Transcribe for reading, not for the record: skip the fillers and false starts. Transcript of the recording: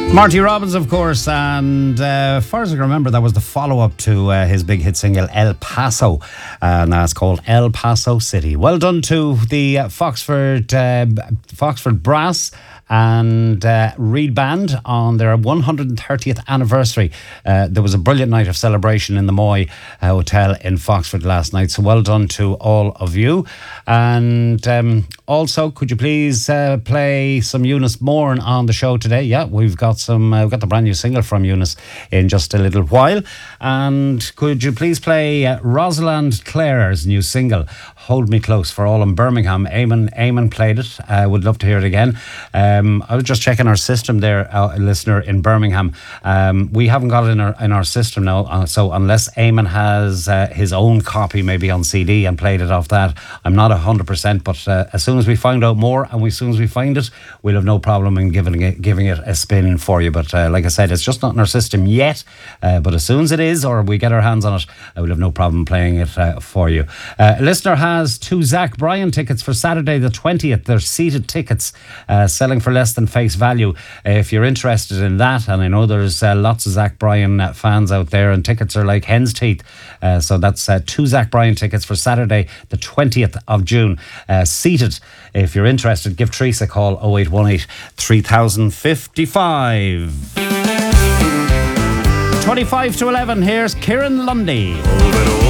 Marty Robbins, of course, and as far as I can remember, that was the follow-up to his big hit single El Paso, and that's called El Paso City. Well done to the Foxford Brass and Reed Band on their 130th anniversary. There was a brilliant night of celebration in the Moy Hotel in Foxford last night, so well done to all of you. And also, could you please play some Eunice Moore on the show today? Yeah, we've got the brand new single from Eunice in just a little while. And could you please play Rosalind Clare's new single, Hold Me Close, for all in Birmingham. Eamon played it. Would love to hear it again. I was just checking our system there, listener in Birmingham. We haven't got it in our system now, so unless Eamon has his own copy maybe on CD and played it off that, I'm not 100%, but as soon as we find out more and as soon as we find it, we'll have no problem in giving it a spin for you. But like I said, it's just not in our system yet, but as soon as it is, or we get our hands on it, we'll have no problem playing it for you. Listener has 2 Zach Bryan tickets for Saturday the 20th. They're seated tickets, selling for less than face value. If you're interested in that, and I know there's lots of Zach Bryan fans out there, and tickets are like hen's teeth, so that's 2 Zach Bryan tickets for Saturday the 20th of June, seated. If you're interested, give Teresa a call, 0818 3055. 25 to 11, here's Kieran Lundy.